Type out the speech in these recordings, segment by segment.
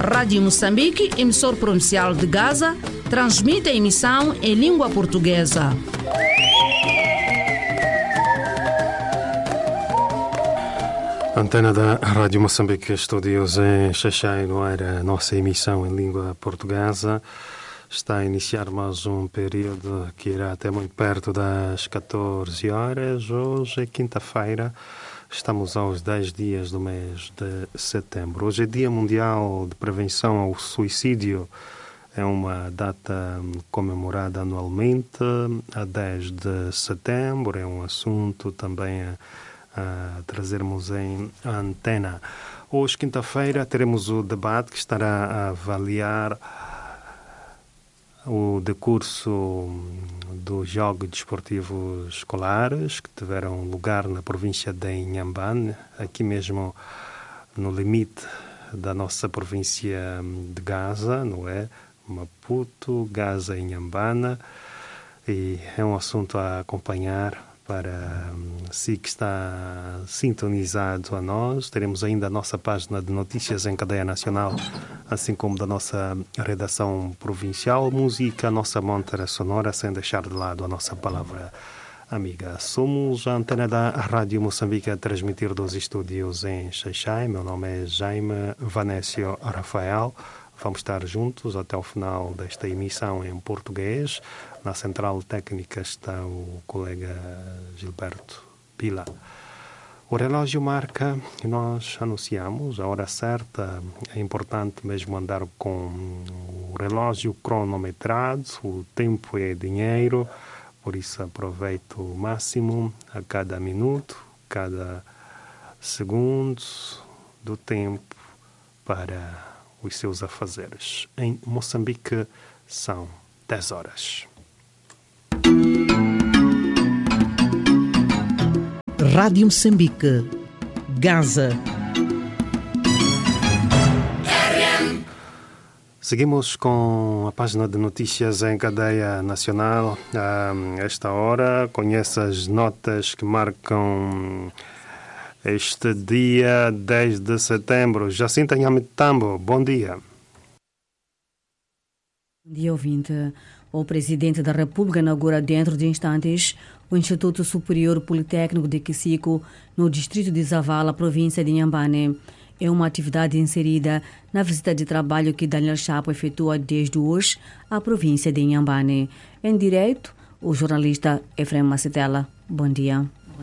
Rádio Moçambique, emissor provincial de Gaza, transmite a emissão em língua portuguesa. Antena da Rádio Moçambique, estúdios em Xaixai, no ar, a nossa emissão em língua portuguesa. Está a iniciar mais um período que irá até muito perto das 14 horas. Hoje é quinta-feira, estamos aos 10 dias do mês de setembro. Hoje é Dia Mundial de Prevenção ao Suicídio. É uma data comemorada anualmente, a 10 de setembro. É um assunto também a trazermos em antena. Hoje, quinta-feira, teremos o debate que estará a avaliar o decurso dos Jogos Desportivos Escolares que tiveram lugar na província de Inhambane, aqui mesmo no limite da nossa província de Gaza, não é? Maputo, Gaza e Inhambane, e é um assunto a acompanhar para si que está sintonizado a nós. Teremos ainda a nossa página de notícias em cadeia nacional, assim como da nossa redação provincial, música, a nossa montra sonora, sem deixar de lado a nossa palavra amiga. Somos a antena da Rádio Moçambique a transmitir dos estúdios em Xaixai. Meu nome é Jaime Vanécio Rafael. Vamos estar juntos até o final desta emissão em português. Na central técnica está o colega Gilberto Pila. O relógio marca e nós anunciamos a hora certa. É importante mesmo andar com o relógio cronometrado. O tempo é dinheiro, por isso aproveite o máximo a cada minuto, cada segundo do tempo para os seus afazeres. Em Moçambique são 10 horas. Rádio Moçambique, Gaza. Seguimos com a página de notícias em cadeia nacional. A esta hora, conhece as notas que marcam este dia 10 de setembro. Jacinta Nhamitambo, bom dia. Bom dia, ouvinte. O Presidente da República inaugura dentro de instantes o Instituto Superior Politécnico de Kisico, no distrito de Zavala, província de Inhambane. É uma atividade inserida na visita de trabalho que Daniel Chapo efetua desde hoje à província de Inhambane. Em direito, o jornalista Efrem Macetela. Bom dia.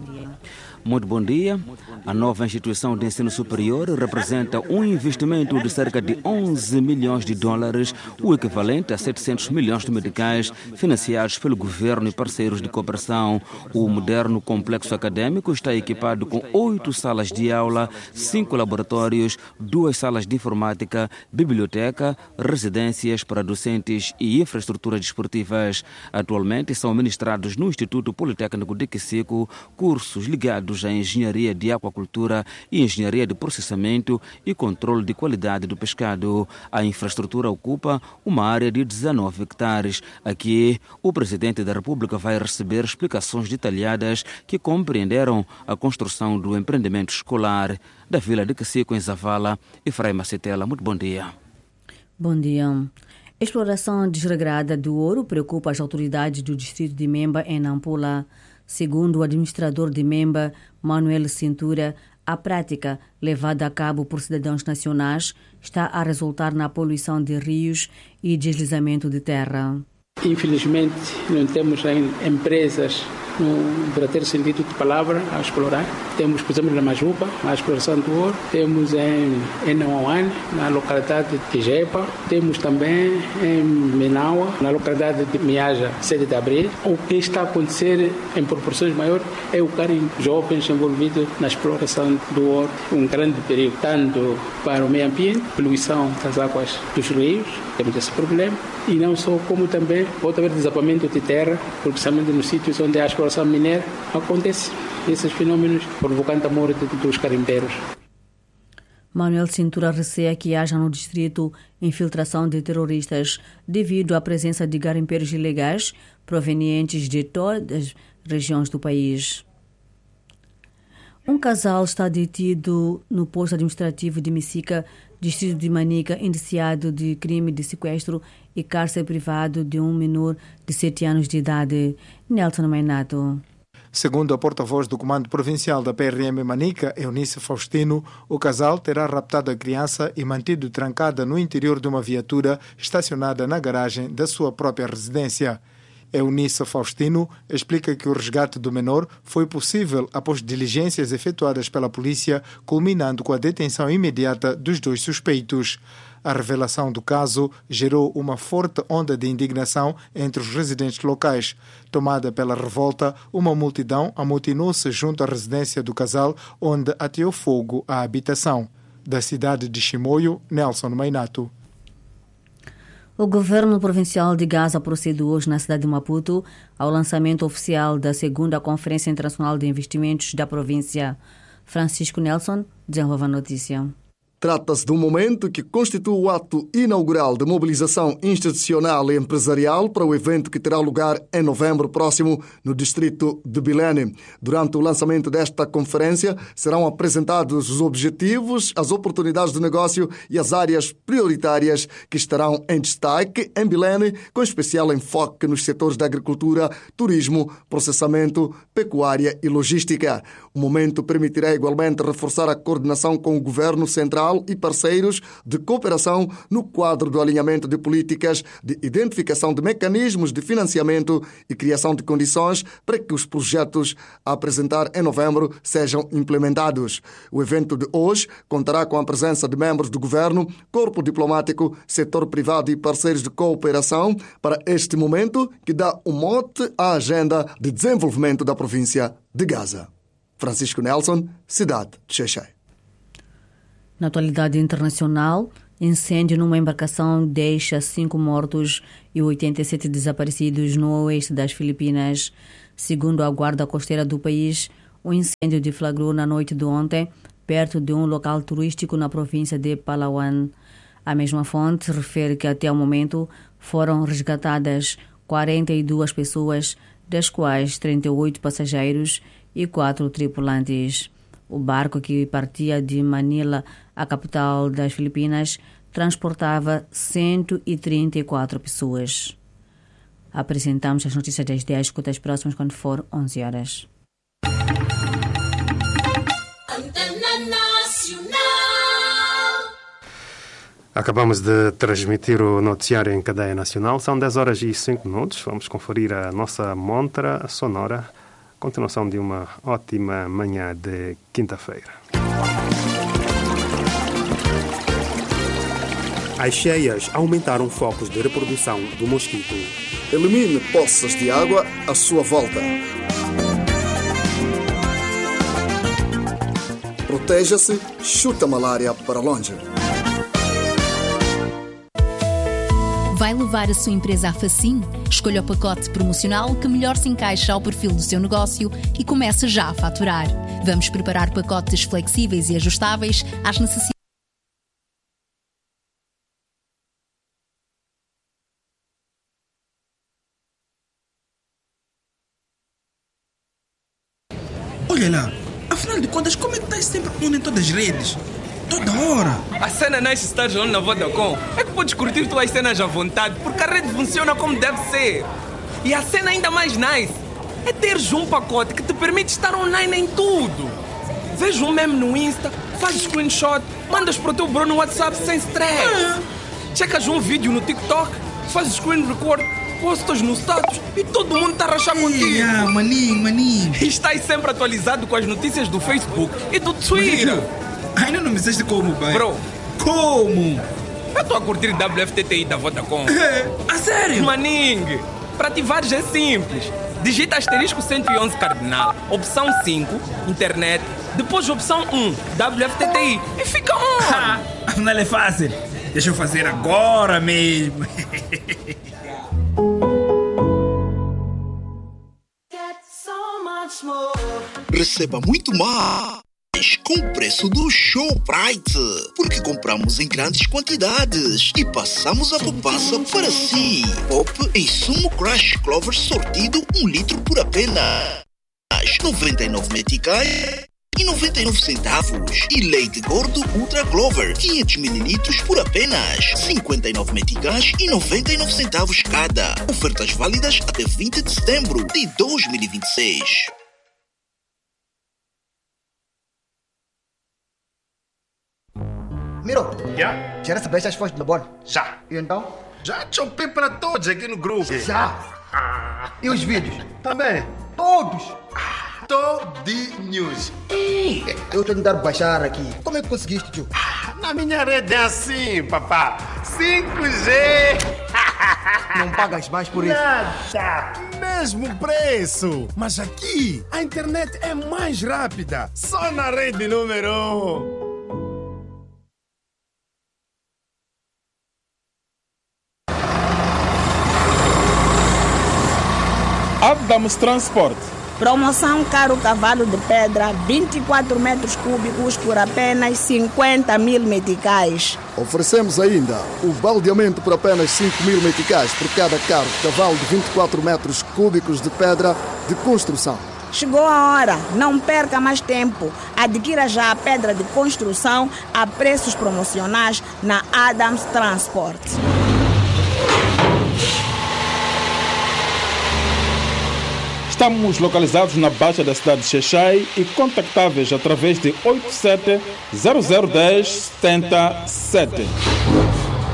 Muito bom dia. A nova instituição de ensino superior representa um investimento de cerca de 11 milhões de dólares, o equivalente a 700 milhões de meticais, financiados pelo governo e parceiros de cooperação. O moderno complexo acadêmico está equipado com 8 salas de aula, 5 laboratórios, 2 salas de informática, biblioteca, residências para docentes e infraestruturas desportivas. Atualmente são ministrados no Instituto Politécnico de Kisico cursos ligados à engenharia de aquacultura e engenharia de processamento e controle de qualidade do pescado. A infraestrutura ocupa uma área de 19 hectares. Aqui, o Presidente da República vai receber explicações detalhadas que compreenderam a construção do empreendimento escolar da Vila de Kisico, em Zavala. Efraim Macetela, muito bom dia. Bom dia. Exploração desregrada do ouro preocupa as autoridades do distrito de Memba, em Nampula. Segundo o administrador de Memba, Manuel Cintura, a prática levada a cabo por cidadãos nacionais está a resultar na poluição de rios e deslizamento de terra. Infelizmente, não temos ainda empresas no verdadeiro sentido de palavra a explorar. Temos, por exemplo, na Majuba, a exploração do ouro. Temos em Nauane, na localidade de Jepa. Temos também em Menaua, na localidade de Miaja, 7 de abril. O que está a acontecer em proporções maiores é o carem jovens envolvidos na exploração do ouro. Um grande perigo, tanto para o meio ambiente, poluição das águas dos rios, temos esse problema. E não só, como também pode haver desabamento de terra, principalmente nos sítios onde a exploração mineira acontece. Esses fenômenos provocando a morte dos carimbeiros. Manuel Cintura receia que haja no distrito infiltração de terroristas devido à presença de garimpeiros ilegais provenientes de todas as regiões do país. Um casal está detido no posto administrativo de Messica, distrito de Manica, indiciado de crime de sequestro e cárcere privado de um menor de 7 anos de idade. Nelson Mainato. Segundo a porta-voz do Comando Provincial da PRM Manica, Eunice Faustino, o casal terá raptado a criança e mantido trancada no interior de uma viatura estacionada na garagem da sua própria residência. Eunice Faustino explica que o resgate do menor foi possível após diligências efetuadas pela polícia, culminando com a detenção imediata dos 2 suspeitos. A revelação do caso gerou uma forte onda de indignação entre os residentes locais. Tomada pela revolta, uma multidão amotinou-se junto à residência do casal, onde ateou fogo à habitação. Da cidade de Chimoio, Nelson Mainato. O governo provincial de Gaza procede hoje na cidade de Maputo ao lançamento oficial da 2ª Conferência Internacional de Investimentos da província. Francisco Nelson desenvolve a notícia. Trata-se de um momento que constitui o ato inaugural de mobilização institucional e empresarial para o evento que terá lugar em novembro próximo no distrito de Bilene. Durante o lançamento desta conferência serão apresentados os objetivos, as oportunidades de negócio e as áreas prioritárias que estarão em destaque em Bilene, com especial enfoque nos setores da agricultura, turismo, processamento, pecuária e logística. O momento permitirá igualmente reforçar a coordenação com o governo central e parceiros de cooperação no quadro do alinhamento de políticas, de identificação de mecanismos de financiamento e criação de condições para que os projetos a apresentar em novembro sejam implementados. O evento de hoje contará com a presença de membros do governo, corpo diplomático, setor privado e parceiros de cooperação para este momento que dá o mote à agenda de desenvolvimento da província de Gaza. Francisco Nelson, cidade de Xai-Xai. Na atualidade internacional, incêndio numa embarcação deixa 5 mortos e 87 desaparecidos no oeste das Filipinas. Segundo a guarda costeira do país, o incêndio deflagrou na noite de ontem, perto de um local turístico na província de Palawan. A mesma fonte refere que até o momento foram resgatadas 42 pessoas, das quais 38 passageiros e 4 tripulantes. O barco, que partia de Manila, a capital das Filipinas, transportava 134 pessoas. Apresentamos as notícias das 10, escuta as próximas quando for 11 horas. Acabamos de transmitir o noticiário em cadeia nacional. São 10 horas e 5 minutos. Vamos conferir a nossa montra sonora. Continuação de uma ótima manhã de quinta-feira. As cheias aumentaram focos de reprodução do mosquito. Elimine poças de água à sua volta. Proteja-se, chuta a malária para longe. Vai levar a sua empresa a facinho? Escolha o pacote promocional que melhor se encaixa ao perfil do seu negócio e comece já a faturar. Vamos preparar pacotes flexíveis e ajustáveis às necessidades. Olha lá, afinal de contas, como é que estás sempre on em todas as redes? Toda hora. A cena não é estar on na Vodacom. É que podes curtir tuas cenas à vontade, porque a rede funciona como deve ser. E a cena ainda mais nice é teres um pacote que te permite estar online em tudo. Veja um meme no Insta, fazes screenshot, mandas para o teu bro no WhatsApp sem stress. Checas um vídeo no TikTok, fazes screen record, postas no status e todo mundo está a rachar contigo. Maninho. E estás sempre atualizado com as notícias do Facebook e do Twitter. Ainda não me disseste como, pai? Bro, como? Eu estou a curtir WFTTI da Vodacom. A sério? Maning, para ativares é simples. Digita asterisco 111 cardinal, opção 5, internet, depois opção 1, WFTTI e fica on. Afinal é fácil. Deixa eu fazer agora mesmo. Receba muito mais com o preço do Showprite, porque compramos em grandes quantidades e passamos a poupança para si. Pop em sumo Crush Clover sortido 1 litro por apenas 99 meticais e 99 centavos. E leite gordo Ultra Clover 500 ml por apenas 59 meticais e 99 centavos cada. Ofertas válidas até 20 de setembro de 2026. Miro, já recebeste as fotos do bolo? Já. E então? Já chopei para todos aqui no grupo. Já. E os vídeos? Também. Todos. Todinhos. Eu estou a tentar baixar aqui. Como é que conseguiste, tio? Na minha rede é assim, papá. 5G. Não pagas mais por isso? Nada. Mesmo preço. Mas aqui, a internet é mais rápida. Só na rede número 1. Adams Transport. Promoção Caro Cavalo de Pedra, 24 metros cúbicos por apenas 50 mil meticais. Oferecemos ainda o baldeamento por apenas 5 mil meticais por cada carro cavalo de 24 metros cúbicos de pedra de construção. Chegou a hora, não perca mais tempo. Adquira já a pedra de construção a preços promocionais na Adams Transport. Estamos localizados na Baixa da cidade de Xai e contactáveis através de 87 0010 77.